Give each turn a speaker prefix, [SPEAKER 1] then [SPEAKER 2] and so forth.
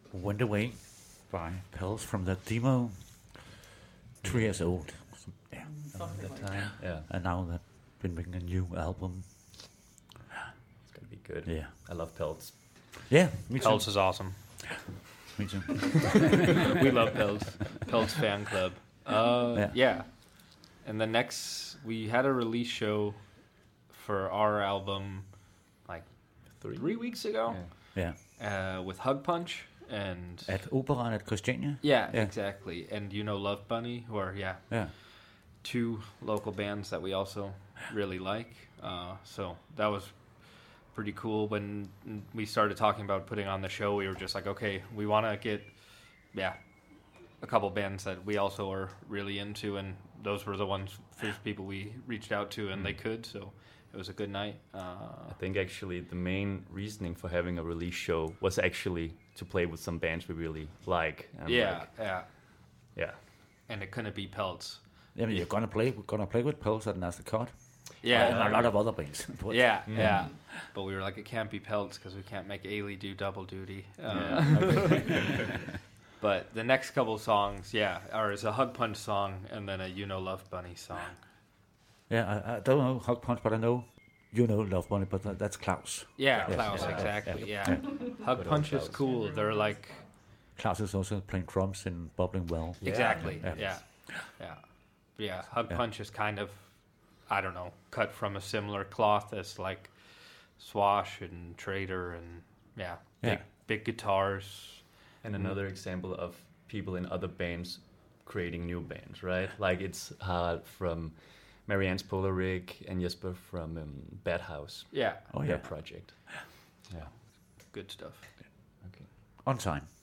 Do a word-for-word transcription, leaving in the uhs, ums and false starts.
[SPEAKER 1] Went Away by Pels from the demo. Three years old. So, yeah.
[SPEAKER 2] At that time, yeah.
[SPEAKER 1] And now they've been making a new album.
[SPEAKER 2] It's gonna be good.
[SPEAKER 1] Yeah.
[SPEAKER 2] I love Pelts.
[SPEAKER 1] Yeah, me
[SPEAKER 3] Pelts
[SPEAKER 1] too.
[SPEAKER 3] is awesome.
[SPEAKER 1] Me too.
[SPEAKER 3] We love Pelts. Pelts fan club. Uh,
[SPEAKER 1] Yeah.
[SPEAKER 3] yeah. And the next, we had a release show for our album like
[SPEAKER 2] Three.
[SPEAKER 3] three weeks ago
[SPEAKER 2] Yeah.
[SPEAKER 1] Yeah.
[SPEAKER 3] uh, with Hug Punch and
[SPEAKER 1] At Operan at Christiania.
[SPEAKER 3] yeah,
[SPEAKER 1] Yeah.
[SPEAKER 3] exactly. And you know Love Bunny, who are yeah
[SPEAKER 1] Yeah.
[SPEAKER 3] two local bands that we also really like. Uh, so that was pretty cool. When we started talking about putting on the show, we were just like, okay, we want to get yeah a couple bands that we also are really into, and those were the ones first people we reached out to, and they could. So it was a good night. Uh,
[SPEAKER 2] I think actually the main reasoning for having a release show was actually to play with some bands we really like. And
[SPEAKER 3] yeah,
[SPEAKER 2] like,
[SPEAKER 3] yeah,
[SPEAKER 2] yeah.
[SPEAKER 3] and it couldn't be Pelts.
[SPEAKER 1] I mean, you're gonna play. We're gonna play with Pels at Nasty-Cut.
[SPEAKER 3] Yeah,
[SPEAKER 1] And a lot of other bands. But
[SPEAKER 3] yeah, yeah. But we were like, it can't be Pelts because we can't make Ailey do double duty. Uh, But the next couple songs, yeah, are is a Hug Punch song and then a You Know Love Bunny song.
[SPEAKER 1] Yeah, I, I don't know Hug Punch, but I know you know Love Bunny, but that, that's Klaus.
[SPEAKER 3] Yeah,
[SPEAKER 1] Yes,
[SPEAKER 3] Klaus,
[SPEAKER 1] yeah,
[SPEAKER 3] exactly.
[SPEAKER 1] yeah,
[SPEAKER 3] Yeah, Hug
[SPEAKER 2] Good old
[SPEAKER 3] Punch is
[SPEAKER 2] Klaus.
[SPEAKER 3] cool. They're like
[SPEAKER 1] Klaus is also playing drums in Bubbling Well.
[SPEAKER 2] Yeah.
[SPEAKER 3] exactly,
[SPEAKER 1] Yeah.
[SPEAKER 3] yeah, yeah, yeah. Hug
[SPEAKER 1] Yeah.
[SPEAKER 3] Punch is kind of, I don't know, cut from a similar cloth as like Swash and Trader and yeah, big
[SPEAKER 1] Yeah.
[SPEAKER 3] big guitars.
[SPEAKER 2] And another example of people in other bands creating new bands, right? Like it's Harald from Marianne's Polar Rig and Jesper from um, Bad House,
[SPEAKER 3] Yeah,
[SPEAKER 1] Oh
[SPEAKER 2] their
[SPEAKER 1] yeah,
[SPEAKER 2] project. Yeah.
[SPEAKER 3] good stuff.
[SPEAKER 2] Okay.
[SPEAKER 1] on time.